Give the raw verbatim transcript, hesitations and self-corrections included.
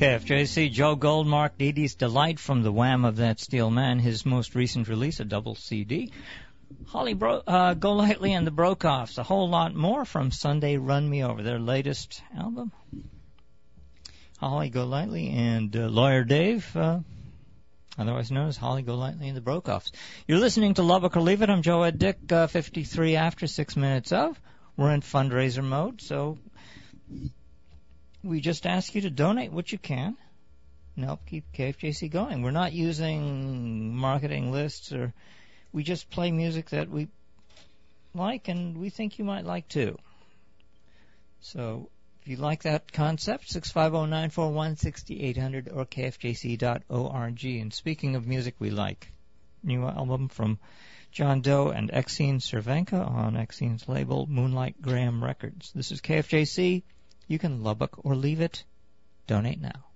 K F J C, Joe Goldmark, Dee Dee's Delight from the Wham of That Steel Man, his most recent release, a double C D. Holly Bro- uh, Golightly and the Brokoffs, a whole lot more from Sunday Run Me Over, their latest album. Holly Golightly and uh, Lawyer Dave, uh, otherwise known as Holly Golightly and the Brokoffs. You're listening to Lubbock or Leave It. I'm Joe Ed Dick, uh, fifty-three after six minutes of. We're in fundraiser mode, so we just ask you to donate what you can and help keep K F J C going. We're not using marketing lists, or we just play music that we like and we think you might like too. So if you like that concept, six five zero, nine four one, six eight zero zero or K F J C dot org. And speaking of music we like, new album from John Doe and Exene Cervenka on Exene's label Moonlight Graham Records. This is K F J C. You can Lubbock or leave it. Donate now.